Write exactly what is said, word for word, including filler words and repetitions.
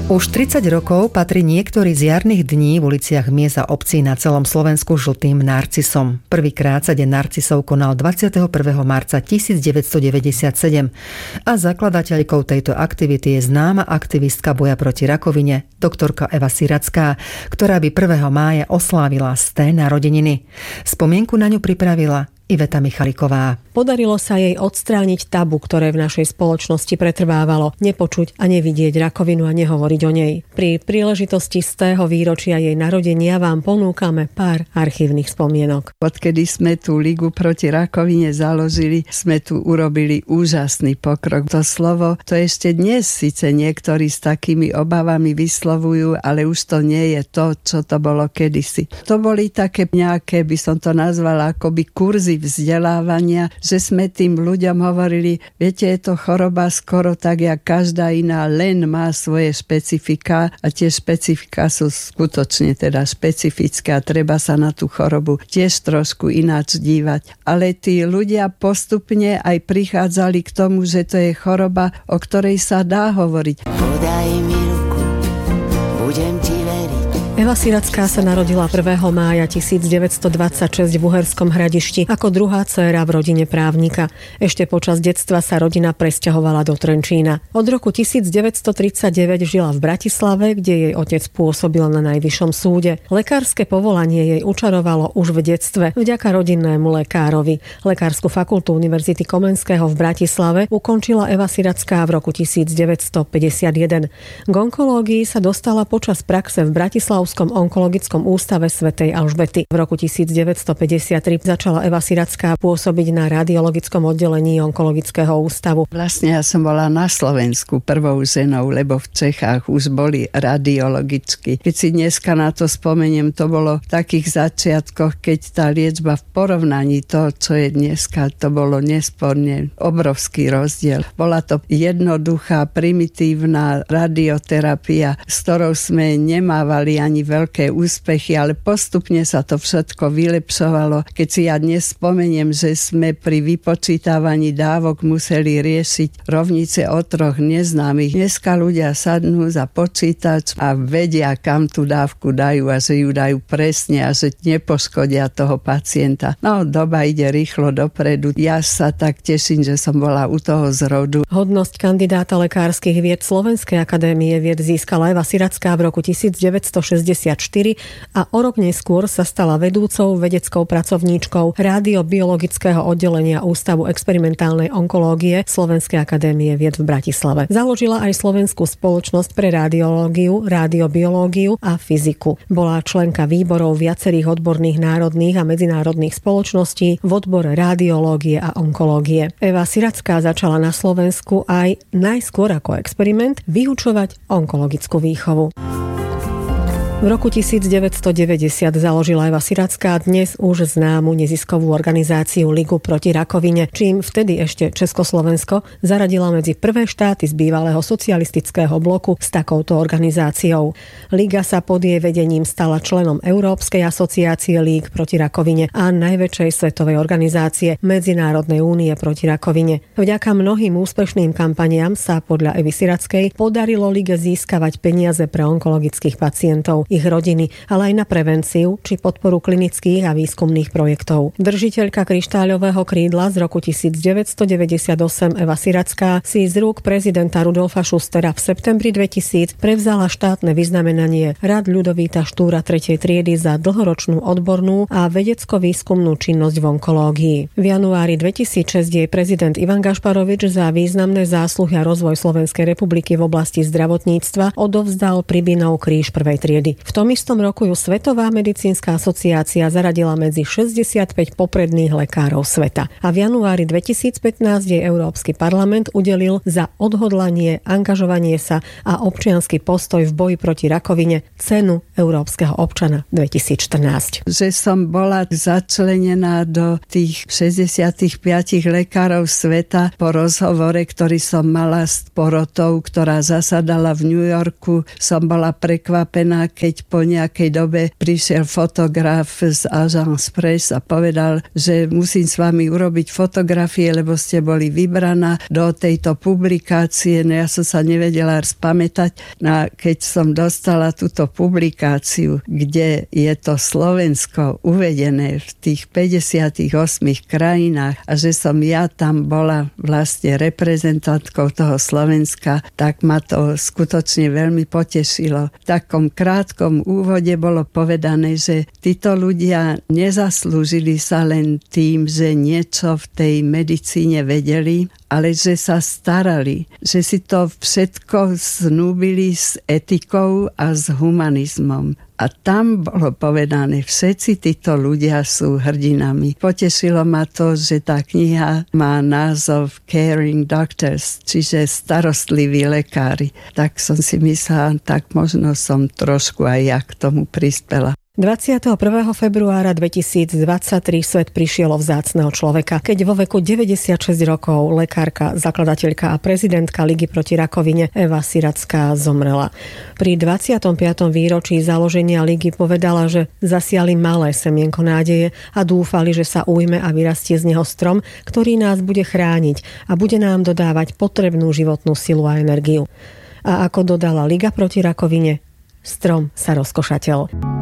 Už tridsať rokov patrí niektorý z jarných dní v uliciach miest a obcí na celom Slovensku žltým narcisom. Prvýkrát sa deň narcisov konal dvadsiateho prvého marca tisícdeväťstodeväťdesiatsedem a zakladateľkou tejto aktivity je známa aktivistka boja proti rakovine, doktorka Eva Siracká, ktorá by prvého mája oslávila sté narodeniny. Spomienku na ňu pripravila Iveta Michaliková. Podarilo sa jej odstrániť tabu, ktoré v našej spoločnosti pretrvávalo, nepočuť a nevidieť rakovinu a nehovoriť o nej. Pri príležitosti stého výročia jej narodenia vám ponúkame pár archívnych spomienok. Odkedy sme tú Ligu proti rakovine založili, sme tu urobili úžasný pokrok. To slovo, to ešte dnes síce niektorí s takými obavami vyslovujú, ale už to nie je to, čo to bolo kedysi. To boli také nejaké, by som to nazvala, akoby kurzy vzdelávania, že sme tým ľuďom hovorili, viete, je to choroba skoro tak, jak každá iná, len má svoje špecifika a tie špecifika sú skutočne teda špecifické a treba sa na tú chorobu tiež trošku ináč dívať. Ale tí ľudia postupne aj prichádzali k tomu, že to je choroba, o ktorej sa dá hovoriť. Podaj mi ruku, budem ti veriť. Eva Siracká sa narodila prvého mája tisícdeväťstodvadsaťšesť v Uherskom Hradišti ako druhá dcéra v rodine právnika. Ešte počas detstva sa rodina presťahovala do Trenčína. Od roku tisícdeväťstotridsaťdeväť žila v Bratislave, kde jej otec pôsobil na Najvyššom súde. Lekárske povolanie jej učarovalo už v detstve vďaka rodinnému lekárovi. Lekársku fakultu Univerzity Komenského v Bratislave ukončila Eva Siracká v roku tisícdeväťstopäťdesiatjeden. K onkológii sa dostala počas praxe v Bratislave v onkologickom ústave svätej Alžbety. V roku tisícdeväťstopäťdesiattri začala Eva Siracká pôsobiť na radiologickom oddelení onkologického ústavu. Vlastne ja som bola na Slovensku prvou ženou, lebo v Čechách už boli radiologicky. Keď si dneska na to spomeniem, to bolo v takých začiatkoch, keď tá liečba v porovnaní to, čo je dneska, to bolo nesporne obrovský rozdiel. Bola to jednoduchá, primitívna radioterapia, s ktorou sme nemávali ani veľké úspechy, ale postupne sa to všetko vylepšovalo. Keď si ja dnes spomeniem, že sme pri vypočítavaní dávok museli riešiť rovnice o troch neznámych. Dneska ľudia sadnú za počítač a vedia, kam tú dávku dajú a že ju dajú presne a že nepoškodia toho pacienta. No, doba ide rýchlo dopredu. Ja sa tak teším, že som bola u toho zrodu. Hodnosť kandidáta lekárskych vied Slovenskej akadémie vied získala Eva Siracká v roku tisícdeväťstošesťdesiatštyri a o rok neskôr sa stala vedúcou vedeckou pracovníčkou rádiobiologického oddelenia Ústavu experimentálnej onkológie Slovenskej akadémie vied v Bratislave. Založila aj Slovenskú spoločnosť pre radiológiu, radiobiológiu a fyziku. Bola členka výborov viacerých odborných národných a medzinárodných spoločností v odbore radiológie a onkológie. Eva Siracká začala na Slovensku aj najskôr ako experiment vyučovať onkologickú výchovu. V roku tisícdeväťstodeväťdesiat založila Eva Siracká dnes už známu neziskovú organizáciu Ligu proti rakovine, čím vtedy ešte Československo zaradila medzi prvé štáty z bývalého socialistického bloku s takouto organizáciou. Liga sa pod jej vedením stala členom Európskej asociácie líg proti rakovine a najväčšej svetovej organizácie Medzinárodnej únie proti rakovine. Vďaka mnohým úspešným kampaniám sa podľa Evy Sirackej podarilo lige získavať peniaze pre onkologických pacientov, ich rodiny, ale aj na prevenciu či podporu klinických a výskumných projektov. Držiteľka kryštáľového krídla z roku tisícdeväťstodeväťdesiatosem Eva Siracká si z rúk prezidenta Rudolfa Schustera v septembri dvetisíc prevzala štátne vyznamenanie Rad Ľudovíta Štúra tretej triedy za dlhoročnú odbornú a vedecko-výskumnú činnosť v onkológii. V januári dvetisícšesť jej prezident Ivan Gašparovič za významné zásluhy a rozvoj Slovenskej republiky v oblasti zdravotníctva odovzdal Pribinov kríž prvej triedy. V tom istom roku ju Svetová medicínska asociácia zaradila medzi šesťdesiatpäť popredných lekárov sveta. A v januári dvetisícpätnásť jej Európsky parlament udelil za odhodlanie, angažovanie sa a občiansky postoj v boji proti rakovine cenu Európskeho občana dvetisícštrnásť. Že som bola začlenená do tých šesťdesiatpäť lekárov sveta po rozhovore, ktorý som mala s porotou, ktorá zasadala v New Yorku, som bola prekvapená, keď po nejakej dobe prišiel fotograf z Agence Presse a povedal, že musím s vami urobiť fotografie, lebo ste boli vybraná do tejto publikácie. No ja som sa nevedela spamätať. No a keď som dostala túto publikáciu, kde je to Slovensko uvedené v tých päťdesiatich ôsmich krajinách a že som ja tam bola vlastne reprezentantkou toho Slovenska, tak ma to skutočne veľmi potešilo. V takom krátkom úvode bolo povedané, že títo ľudia nezaslúžili sa len tým, že niečo v tej medicíne vedeli, ale že sa starali, že si to všetko snúbili s etikou a s humanizmom. A tam bolo povedané, všetci títo ľudia sú hrdinami. Potešilo ma to, že tá kniha má názov Caring Doctors, čiže starostliví lekári. Tak som si myslela, tak možno som trošku aj ja k tomu prispela. dvadsiateho prvého februára dvetisícdvadsaťtri svet prišiel o vzácneho človeka, keď vo veku deväťdesiatšesť rokov lekárka, zakladateľka a prezidentka Ligy proti rakovine Eva Siracká zomrela. Pri dvadsiatom piatom výročí založenia Ligy povedala, že zasiali malé semienko nádeje a dúfali, že sa ujme a vyrastie z neho strom, ktorý nás bude chrániť a bude nám dodávať potrebnú životnú silu a energiu. A ako dodala Liga proti rakovine, strom sa rozkošatel.